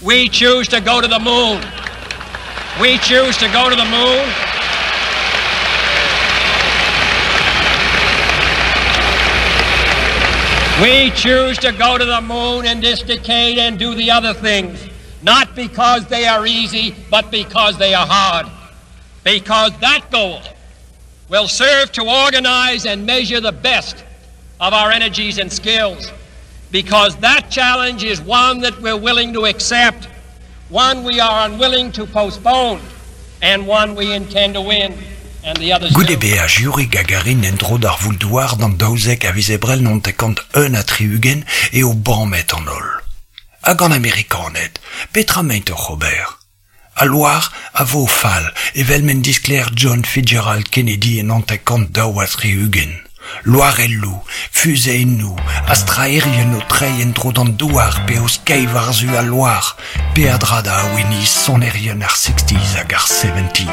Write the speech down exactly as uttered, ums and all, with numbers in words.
We choose to go to the moon. We choose to go to the moon. We choose to go to the moon in this decade and do the other things, not because they are easy, but because they are hard. Because that goal will serve to organize and measure the best of our energies and skills. Because that challenge is one that we're willing to accept, one we are unwilling to postpone, and one we intend to win. Goude beaj Yuri Gagarin en dro d'ar vouldoar d'an daouzek a vizebrel non te kant un a triugen e o banmet an ol. Hag an Amerikanet, petra meint ur Robert. A loar a vo fal evel men diskler John Fitzgerald Kennedy en an te kant daou a triugen. Loar el lou, fuse en nou, astra erien o trei en dro d'an douar pe o skei varzu a loar, pe a drada a weniz son erien ar sixties hag ar seventies.